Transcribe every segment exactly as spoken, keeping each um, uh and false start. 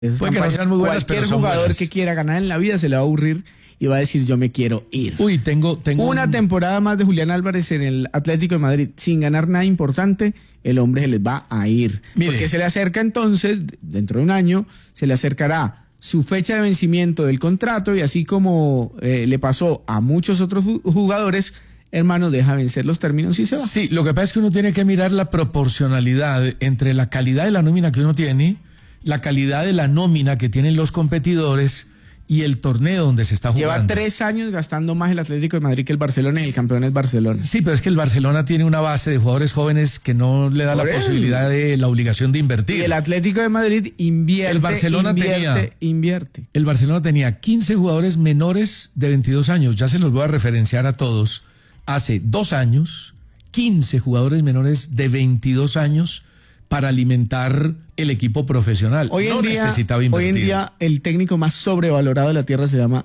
Esas Puede que no campañas, sean muy buenas, cualquier pero son jugador buenas. que quiera ganar en la vida se le va a aburrir y va a decir yo me quiero ir. Uy, tengo, tengo Una un... temporada más de Julián Álvarez en el Atlético de Madrid sin ganar nada importante, el hombre se les va a ir. Mire. Porque se le acerca entonces, dentro de un año, se le acercará su fecha de vencimiento del contrato y así como eh, le pasó a muchos otros ju- jugadores, hermano, deja vencer los términos y se va. Sí, lo que pasa es que uno tiene que mirar la proporcionalidad entre la calidad de la nómina que uno tiene, la calidad de la nómina que tienen los competidores y el torneo donde se está jugando. Lleva tres años gastando más el Atlético de Madrid que el Barcelona y el campeón es Barcelona. Sí, pero es que el Barcelona tiene una base de jugadores jóvenes que no le da Por la él. posibilidad de la obligación de invertir. Y el Atlético de Madrid invierte, El Barcelona invierte, tenía- invierte. El Barcelona tenía quince jugadores menores de veintidós años, ya se los voy a referenciar a todos. Hace dos años, quince jugadores menores de veintidós años para alimentar el equipo profesional. Hoy en, no día, necesitaba hoy invertir. en día el técnico más sobrevalorado de la tierra se llama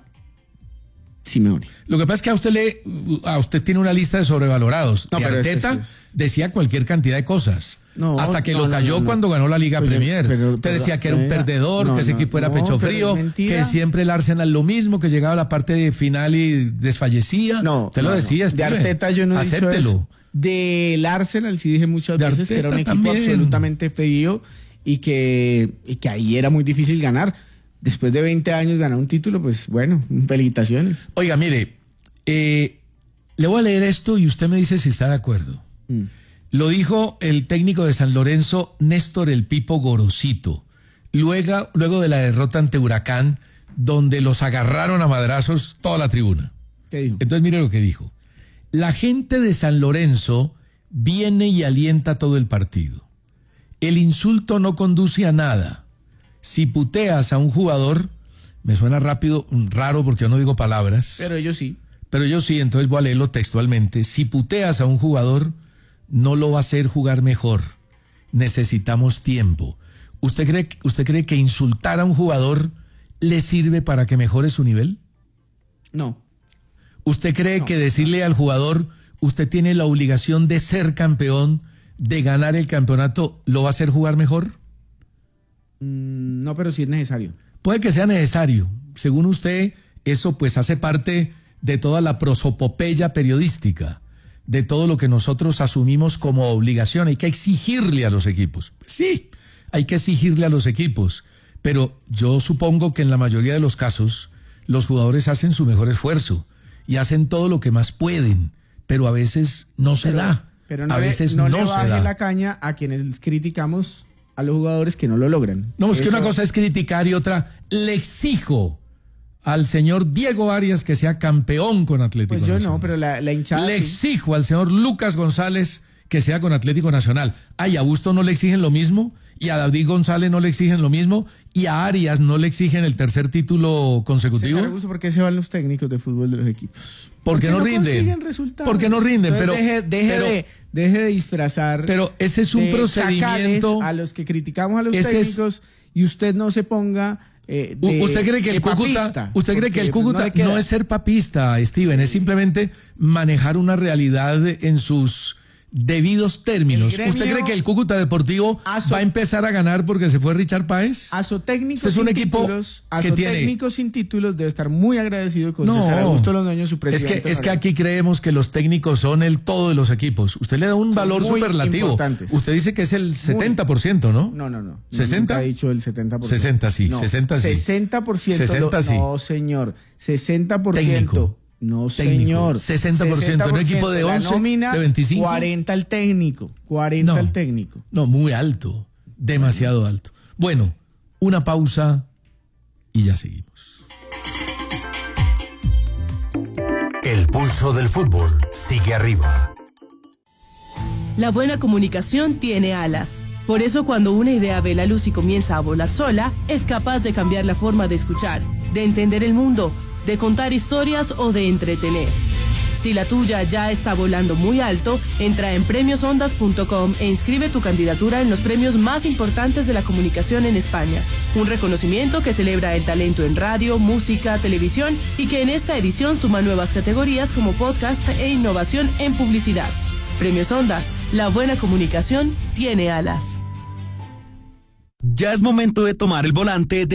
Simeone. Lo que pasa es que a usted le, a usted tiene una lista de sobrevalorados. No, y pero Arteta ese sí es- decía cualquier cantidad de cosas. No, hasta que no, lo no, cayó no, no. cuando ganó la Liga Pues, Premier. pero- Usted pero- decía que era un pero- perdedor, no, que ese no, equipo era no, pecho pero frío, es mentira. que siempre el Arsenal lo mismo, que llegaba a la parte de final y desfallecía. No, Usted lo no, decía, no. De Steven. Arteta yo no he dicho Acéptelo. eso. Del Arsenal sí dije muchas De veces que era un Arteta equipo también. absolutamente frío y que, y que ahí era muy difícil ganar. Después de veinte años ganar un título, pues bueno, felicitaciones. Oiga, mire, eh, le voy a leer esto y usted me dice si está de acuerdo. Mm. Lo dijo el técnico de San Lorenzo, Néstor El Pipo Gorosito, luego, luego de la derrota ante Huracán, donde los agarraron a madrazos toda la tribuna. ¿Qué dijo? Entonces mire lo que dijo. La gente de San Lorenzo viene y alienta todo el partido. El insulto no conduce a nada. Si puteas a un jugador, me suena rápido, raro porque yo no digo palabras, Pero ellos sí. pero yo sí, entonces voy a leerlo textualmente. Si puteas a un jugador, no lo va a hacer jugar mejor. Necesitamos tiempo. ¿Usted cree, usted cree que insultar a un jugador le sirve para que mejore su nivel? No. ¿Usted cree No. que decirle al jugador, usted tiene la obligación de ser campeón, de ganar el campeonato, lo va a hacer jugar mejor? Mm, no, pero sí es necesario. Puede que sea necesario. Según usted, eso pues hace parte de toda la prosopopeya periodística, de todo lo que nosotros asumimos como obligación. Hay que exigirle a los equipos. Sí, hay que exigirle a los equipos. Pero yo supongo que en la mayoría de los casos, los jugadores hacen su mejor esfuerzo y hacen todo lo que más pueden, pero a veces no se Pero- da. Pero no, a le- veces no, no, le se baje da. la caña a quienes criticamos a los jugadores que no lo logran. No, es que Eso- una cosa es criticar y otra, le exijo al señor Diego Arias que sea campeón con Atlético Pues yo Nacional. no, pero la, la hinchada. Le sí. exijo al señor Lucas González que sea con Atlético Nacional. Ay, a Augusto no le exigen lo mismo, y a David González no le exigen lo mismo, y a Arias no le exigen el tercer título consecutivo. César Augusto, ¿por qué se van los técnicos de fútbol de los equipos? Porque no rinden. consiguen resultados. Porque no rinden, Entonces, pero- deje, deje pero- de, deje de disfrazar. Pero ese es un de procedimiento. chacales a los que criticamos a los Ese es- técnicos y usted no se ponga. Eh, U- de- ¿Usted cree que de el Cúcuta, papista, usted cree que el porque, pues, Cúcuta le queda. no es ser papista, Steven, es simplemente manejar una realidad en sus debidos términos? El gremio- ¿Usted cree que el Cúcuta Deportivo Aso- va a empezar a ganar porque se fue Richard Páez? Azotécnicos Ese es un sin equipo títulos, que tiene- Azotécnicos sin títulos debe estar muy agradecido con No. César Augusto Londoño, su Es presidente. que, es que aquí creemos que los técnicos son el todo de los equipos. Usted le da un Son valor muy superlativo. importantes. Usted dice que es el setenta por ciento, ¿no? No, no, no. ¿sesenta? Nunca he dicho el setenta por ciento. sesenta sí, No, sesenta sí. sesenta por ciento. sesenta sí. No, señor. sesenta por ciento. Técnico. No, Técnico. señor. sesenta por ciento. En un equipo de once, La nómina, de veinticinco. cuarenta el técnico. cuarenta No. el técnico. No, muy alto. Demasiado alto. Bueno, una pausa y ya seguimos. El pulso del fútbol sigue arriba. La buena comunicación tiene alas. Por eso cuando una idea ve la luz y comienza a volar sola, es capaz de cambiar la forma de escuchar, de entender el mundo, de contar historias o de entretener. Si la tuya ya está volando muy alto, entra en premios ondas punto com e inscribe tu candidatura en los premios más importantes de la comunicación en España. Un reconocimiento que celebra el talento en radio, música, televisión y que en esta edición suma nuevas categorías como podcast e innovación en publicidad. Premios Ondas, la buena comunicación tiene alas. Ya es momento de tomar el volante de